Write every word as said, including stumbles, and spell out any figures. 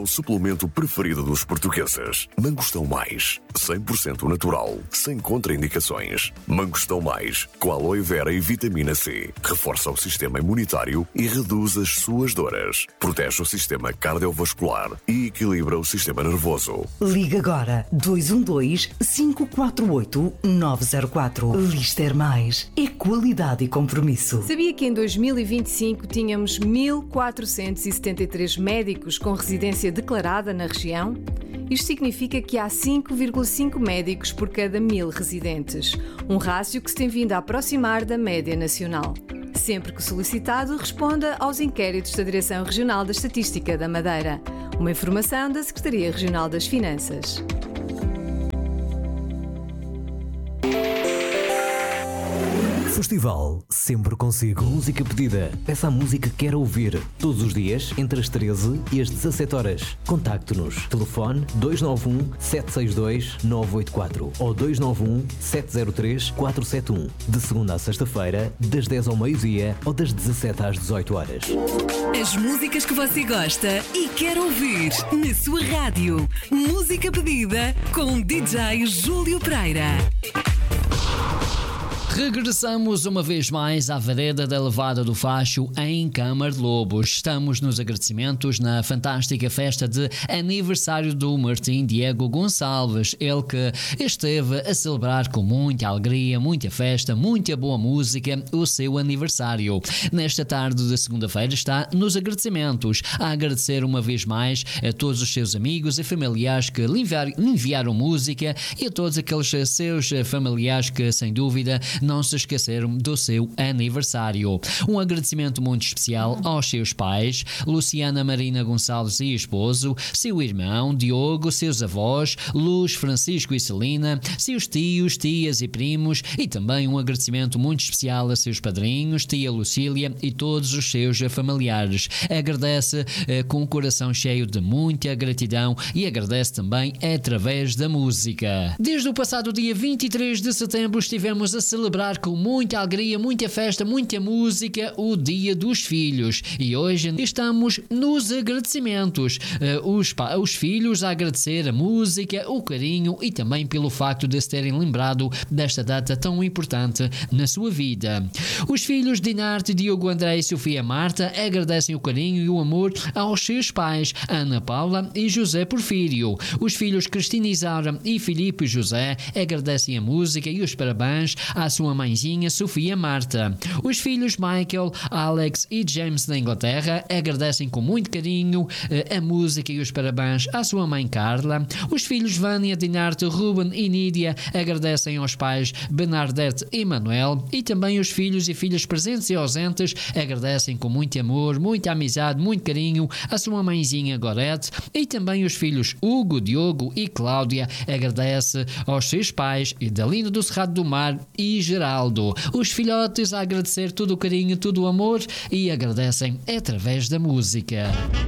o suplemento preferido dos portugueses. Mangostão Mais, cem por cento natural, sem contraindicações. Mangostão Mais, com aloe vera e vitamina C. Reforça o sistema imunitário e reduz as suas dores. Protege o sistema cardiovascular e equilibra o sistema nervoso. Liga agora dois um dois, cinco quatro oito, nove zero quatro. Lister Mais é qualidade e compromisso. Sabia que em dois mil e vinte e cinco tínhamos mil quatrocentos e setenta e três médicos com residência declarada na região? Isto significa que há cinco vírgula cinco médicos por cada mil residentes, um rácio que se tem vindo a aproximar da média nacional. Sempre que solicitado, responda aos inquéritos da Direção Regional da Estatística da Madeira. Uma informação da Secretaria Regional das Finanças. Festival sempre consigo. Música pedida. Peça a música que quer ouvir. Todos os dias, entre as treze e as dezassete horas. Contacte-nos. Telefone dois nove um, sete seis dois, nove oito quatro ou dois nove um, sete zero três, quatro sete um. De segunda a sexta-feira, das dez ao meio-dia ou das dezassete às dezoito horas. As músicas que você gosta e quer ouvir na sua rádio. Música pedida com D J Júlio Pereira. Regressamos uma vez mais à Vereda da Levada do Facho em Câmara de Lobos. Estamos nos agradecimentos na fantástica festa de aniversário do Martim Diego Gonçalves, ele que esteve a celebrar com muita alegria, muita festa, muita boa música o seu aniversário. Nesta tarde de segunda-feira está nos agradecimentos, a agradecer uma vez mais a todos os seus amigos e familiares que lhe enviaram, lhe enviaram música e a todos aqueles seus familiares que sem dúvida não se esqueceram do seu aniversário. Um agradecimento muito especial aos seus pais, Luciana Marina Gonçalves e esposo, seu irmão Diogo, seus avós, Luz, Francisco e Celina, seus tios, tias e primos, e também um agradecimento muito especial a seus padrinhos, tia Lucília e todos os seus familiares. Agradece eh, com o coração cheio de muita gratidão e agradece também através da música. Desde o passado dia vinte e três de setembro estivemos a celebrar com muita alegria, muita festa, muita música o Dia dos Filhos e hoje estamos nos agradecimentos. Uh, os, os filhos a agradecer a música, o carinho e também pelo facto de se terem lembrado desta data tão importante na sua vida. Os filhos Dinarte, Diogo André e Sofia Marta agradecem o carinho e o amor aos seus pais, Ana Paula e José Porfírio. Os filhos Cristina Isaura e Filipe José agradecem a música e os parabéns à sua mãezinha Sofia Marta. Os filhos Michael, Alex e James da Inglaterra agradecem com muito carinho a música e os parabéns à sua mãe Carla. Os filhos Vânia, Dinarte, Ruben e Nídia agradecem aos pais Bernadette e Manuel, e também os filhos e filhas presentes e ausentes agradecem com muito amor, muita amizade, muito carinho à sua mãezinha Gorete, e também os filhos Hugo, Diogo e Cláudia agradecem aos seus pais Idalino do Cerrado do Mar e Geraldo. Os filhotes a agradecer todo o carinho, todo o amor e agradecem através da música.